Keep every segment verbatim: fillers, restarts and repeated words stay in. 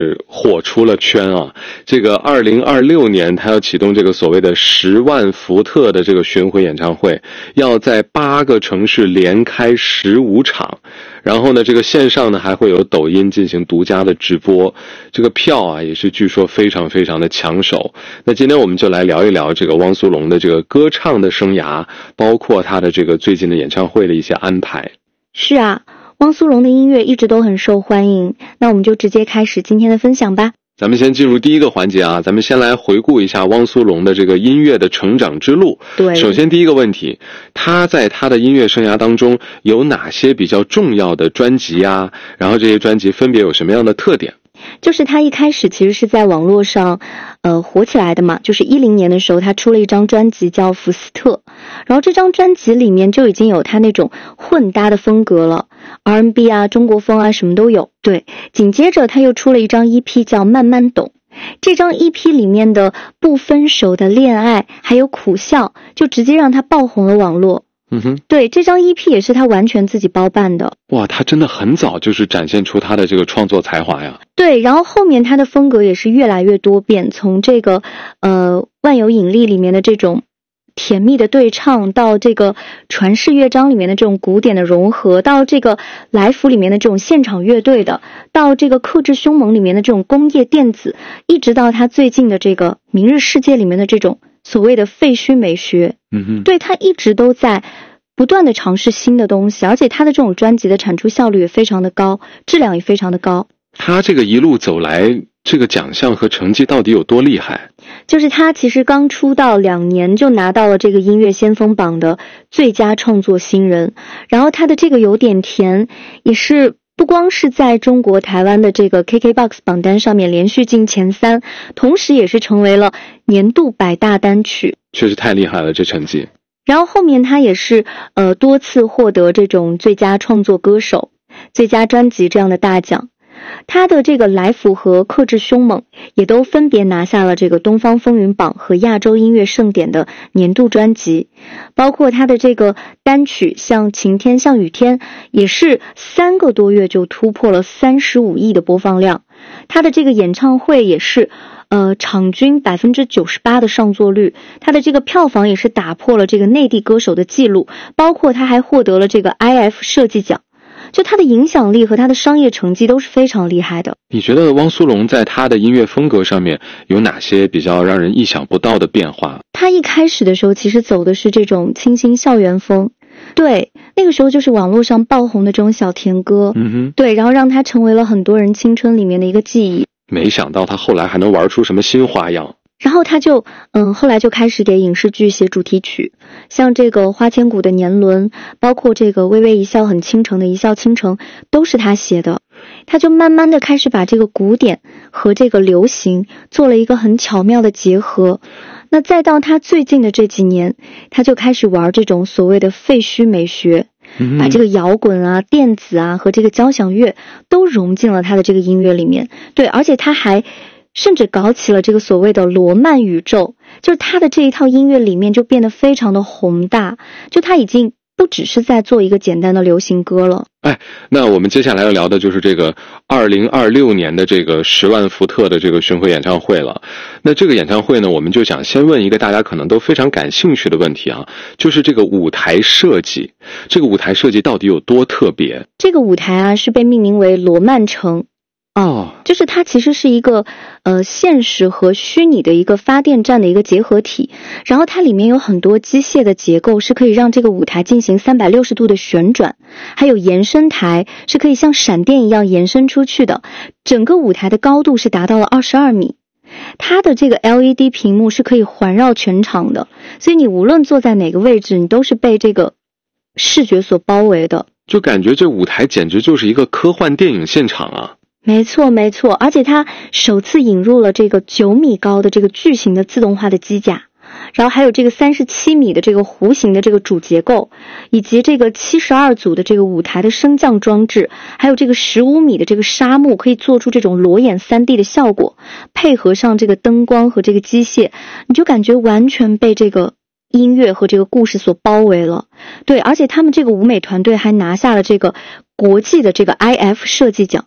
火出了圈啊！这个二零二六年他要启动这个所谓的十万伏特的这个巡回演唱会，要在八个城市连开十五场，然后呢这个线上呢还会有抖音进行独家的直播，这个票啊也是据说非常非常的抢手。那今天我们就来聊一聊这个汪苏泷的这个歌唱的生涯，包括他的这个最近的演唱会的一些安排。 是啊，汪苏泷的音乐一直都很受欢迎，那我们就直接开始今天的分享吧。 咱们先进入第一个环节啊，咱们先来回顾一下汪苏泷的这个音乐的成长之路。 对， 首先第一个问题，他在他的音乐生涯当中有哪些比较重要的专辑啊？然后这些专辑分别有什么样的特点？ 就是他一开始其实是在网络上呃火起来的嘛，就是一零年的时候他出了一张专辑叫《福斯特》，然后这张专辑里面就已经有他那种混搭的风格了， R and B 啊中国风啊什么都有。对，紧接着他又出了一张 E P 叫《慢慢懂》，这张 E P 里面的不分手的恋爱还有苦笑就直接让他爆红了网络。 嗯哼， 对，这张 E P 也是他完全自己包办的。 哇，他真的很早就是展现出他的这个创作才华呀。 对，然后后面他的风格也是越来越多变，从这个呃万有引力里面的这种甜蜜的对唱，到这个传世乐章里面的这种古典的融合，到这个来福里面的这种现场乐队的，到这个克制凶猛里面的这种工业电子，一直到他最近的这个明日世界里面的这种所谓的废墟美学。 嗯哼， 对，他一直都在不断的尝试新的东西，而且他的这种专辑的产出效率也非常的高，质量也非常的高。 他这个一路走来，这个奖项和成绩到底有多厉害？ 就是他其实刚出道两年就拿到了这个音乐先锋榜的最佳创作新人，然后他的这个有点甜也是不光是在中国台湾的这个 K K B O X 榜单上面连续进前三，同时也是成为了年度百大单曲。 确实太厉害了，这成绩。 然后后面他也是呃多次获得这种最佳创作歌手、最佳专辑这样的大奖。他的这个来福和克制凶猛也都分别拿下了这个东方风云榜和亚洲音乐盛典的年度专辑，包括他的这个单曲像晴天像雨天也是三个多月就突破了三十五亿的播放量，他的这个演唱会也是呃场均 百分之九十八 的上座率，他的这个票房也是打破了这个内地歌手的记录，包括他还获得了这个 I F 设计奖，就他的影响力和他的商业成绩都是非常厉害的。 你觉得汪苏泷在他的音乐风格上面有哪些比较让人意想不到的变化？ 他一开始的时候其实走的是这种清新校园风，对，那个时候就是网络上爆红的这种小甜歌， 嗯哼， 对，然后让他成为了很多人青春里面的一个记忆。 没想到他后来还能玩出什么新花样。 然后他就嗯，后来就开始给影视剧写主题曲，像这个花千骨的年轮，包括这个微微一笑很倾城的一笑倾城，都是他写的。他就慢慢的开始把这个古典和这个流行做了一个很巧妙的结合。那再到他最近的这几年，他就开始玩这种所谓的废墟美学， 嗯、 把这个摇滚啊、电子啊和这个交响乐都融进了他的这个音乐里面。对，而且他还甚至搞起了这个所谓的罗曼宇宙，就是他的这一套音乐里面就变得非常的宏大，就他已经不只是在做一个简单的流行歌了。 哎，那我们接下来要聊的就是这个二零二六年的这个十万伏特的这个巡回演唱会了。那这个演唱会呢，我们就想先问一个大家可能都非常感兴趣的问题啊，就是这个舞台设计，这个舞台设计到底有多特别？ 这个舞台啊是被命名为罗曼城。 哦， 就是它其实是一个呃现实和虚拟的一个发电站的一个结合体，然后它里面有很多机械的结构是可以让这个舞台进行三百六十度的旋转，还有延伸台是可以像闪电一样延伸出去的，整个舞台的高度是达到了二十二米，它的这个 L E D 屏幕是可以环绕全场的，所以你无论坐在哪个位置，你都是被这个视觉所包围的， 就感觉这舞台简直就是一个科幻电影现场啊。 没错没错，而且它首次引入了这个九米高的这个巨型的自动化的机架，然后还有这个三十七米的这个弧形的这个主结构，以及这个七十二组的这个舞台的升降装置，还有这个十五米的这个纱幕，可以做出这种裸眼 三 D 的效果，配合上这个灯光和这个机械，你就感觉完全被这个音乐和这个故事所包围了。对，而且他们这个舞美团队还拿下了这个国际的这个 I F 设计奖，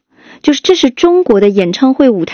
就是这是中国的演唱会舞台